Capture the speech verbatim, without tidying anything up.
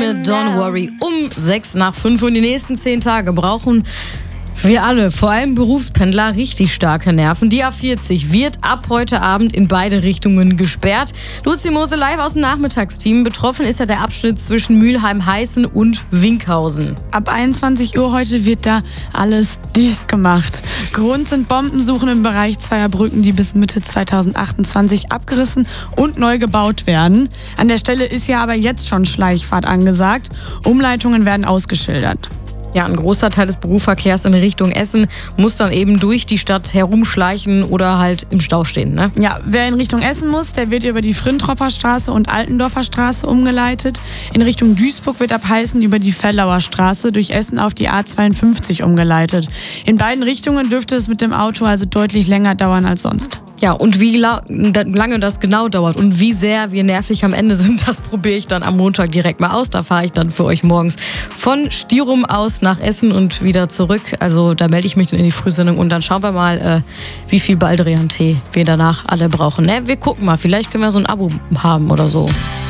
Pauline, Don't Worry. Um sechs nach fünf und die nächsten zehn Tage brauchen wir alle, vor allem Berufspendler, richtig starke Nerven. Die A vierzig wird ab heute Abend in beide Richtungen gesperrt. Luzi Mose live aus dem Nachmittagsteam. Betroffen ist ja der Abschnitt zwischen Mülheim-Heißen und Winkhausen. Ab einundzwanzig Uhr heute wird da alles dicht gemacht. Grund sind Bombensuchen im Bereich zweier Brücken, die bis Mitte zweitausendachtundzwanzig abgerissen und neu gebaut werden. An der Stelle ist ja aber jetzt schon Schleichfahrt angesagt. Umleitungen werden ausgeschildert. Ja, ein großer Teil des Berufsverkehrs in Richtung Essen muss dann eben durch die Stadt herumschleichen oder halt im Stau stehen, ne? Ja, wer in Richtung Essen muss, der wird über die Frintropper Straße und Altendorfer Straße umgeleitet. In Richtung Duisburg wird ab Heißen über die Fellauer Straße durch Essen auf die A zweiundfünfzig umgeleitet. In beiden Richtungen dürfte es mit dem Auto also deutlich länger dauern als sonst. Ja, und wie la- lange das genau dauert und wie sehr wir nervlich am Ende sind, das probiere ich dann am Montag direkt mal aus. Da fahre ich dann für euch morgens von Stirum aus nach Essen und wieder zurück. Also da melde ich mich dann in die Frühsendung und dann schauen wir mal, äh, wie viel Baldrian-Tee wir danach alle brauchen. Ne? Wir gucken mal, vielleicht können wir so ein Abo haben oder so.